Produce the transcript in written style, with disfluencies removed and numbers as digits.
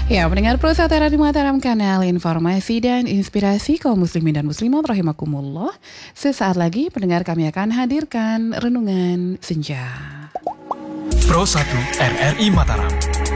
Ya, pendengar Pro Satera di Mataram, kanal informasi dan inspirasi kaum muslimin dan muslimat rahimakumullah. Sesaat lagi pendengar kami akan hadirkan renungan senja. Pro 1 RRI Mataram.